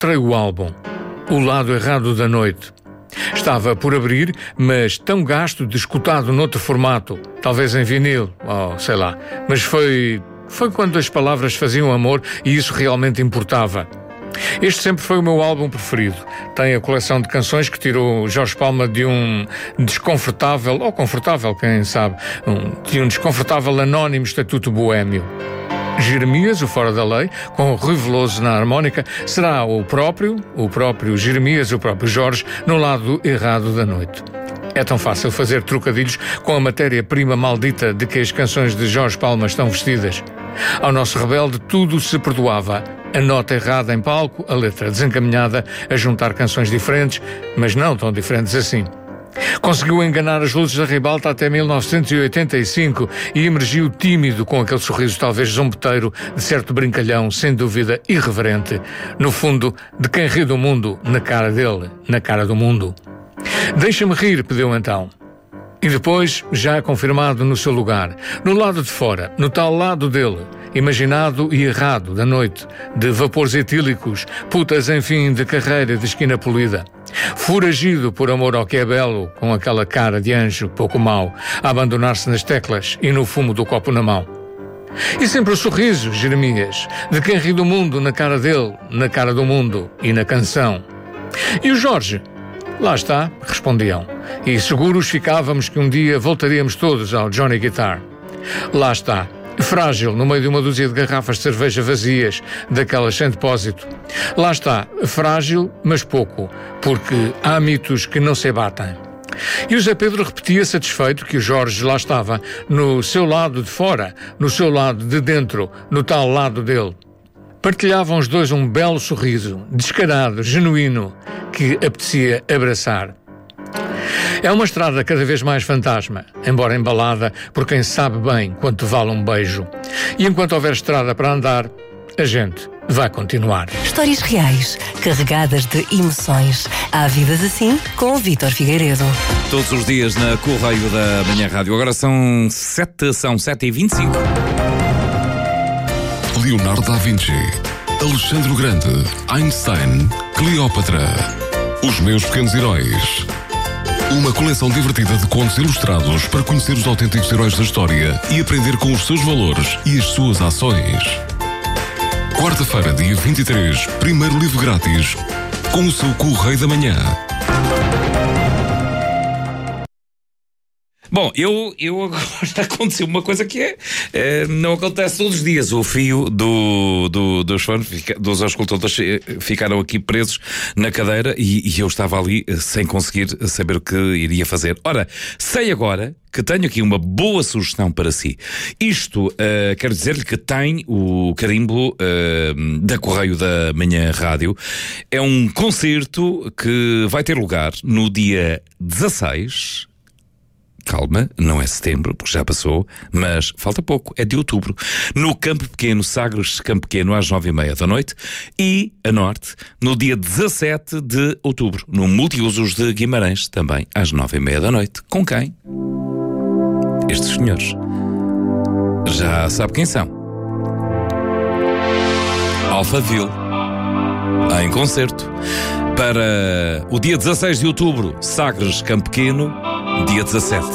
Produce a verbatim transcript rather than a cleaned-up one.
Traí o álbum, O Lado Errado da Noite. Estava por abrir, mas tão gasto de escutado noutro formato, talvez em vinil, ou sei lá. Mas foi, foi quando as palavras faziam amor e isso realmente importava. Este sempre foi o meu álbum preferido. Tem a coleção de canções que tirou Jorge Palma de um desconfortável, ou confortável, quem sabe, um, de um desconfortável anónimo estatuto boémio. Jeremias, o Fora da Lei, com o Rui Veloso na harmónica, será o próprio, o próprio Jeremias, o próprio Jorge, no lado errado da noite. É tão fácil fazer trocadilhos com a matéria-prima maldita de que as canções de Jorge Palma estão vestidas. Ao nosso rebelde tudo se perdoava. A nota errada em palco, a letra desencaminhada, a juntar canções diferentes, mas não tão diferentes assim. Conseguiu enganar as luzes da ribalta até mil novecentos e oitenta e cinco e emergiu tímido com aquele sorriso talvez zombeteiro de certo brincalhão, sem dúvida irreverente, no fundo, de quem ri do mundo, na cara dele, na cara do mundo. Deixa-me rir, pediu então. E depois, já confirmado no seu lugar, no lado de fora, no tal lado dele, imaginado e errado da noite, de vapores etílicos, putas em fim de carreira de esquina polida. Foragido por amor ao que é belo, com aquela cara de anjo pouco mau, a abandonar-se nas teclas e no fumo do copo na mão. E sempre o sorriso, Jeremias, de quem ri do mundo na cara dele, na cara do mundo e na canção. E o Jorge? Lá está, respondiam. E seguros ficávamos que um dia voltaríamos todos ao Johnny Guitar. Lá está, frágil no meio de uma dúzia de garrafas de cerveja vazias, daquelas sem depósito. Lá está, frágil, mas pouco, porque há mitos que não se batem. E o Zé Pedro repetia satisfeito que o Jorge lá estava, no seu lado de fora, no seu lado de dentro, no tal lado dele. Partilhavam os dois um belo sorriso, descarado, genuíno, que apetecia abraçar. É uma estrada cada vez mais fantasma, embora embalada por quem sabe bem quanto vale um beijo. E enquanto houver estrada para andar, a gente vai continuar. Histórias reais, carregadas de emoções. Há vidas assim com o Vítor Figueiredo. Todos os dias na Correio da Manhã Rádio. Agora são sete, são sete e vinte e cinco. Leonardo da Vinci, Alexandre o Grande, Einstein, Cleópatra, Os Meus Pequenos Heróis. Uma coleção divertida de contos ilustrados para conhecer os autênticos heróis da história e aprender com os seus valores e as suas ações. Quarta-feira, dia vinte e três, primeiro livro grátis com o seu Correio da Manhã. Bom, eu, eu agora aconteceu uma coisa que é, é não acontece todos os dias. O fio do, do, dos fones, dos auscultadores ficaram aqui presos na cadeira e, e eu estava ali sem conseguir saber o que iria fazer. Ora, sei agora que tenho aqui uma boa sugestão para si. Isto uh, quero dizer-lhe que tem o carimbo uh, da Correio da Manhã Rádio. É um concerto que vai ter lugar no dia dezasseis. Calma, não é setembro, porque já passou, mas falta pouco, é de outubro. No Campo Pequeno, Sagres Campo Pequeno, às nove e meia da noite. E, a norte, no dia dezassete de outubro, no Multiusos de Guimarães, também às nove e meia da noite. Com quem? Estes senhores. Já sabe quem são. Alphaville, em concerto. Para o dia dezasseis de outubro, Sagres Campo Pequeno, dia dezassete.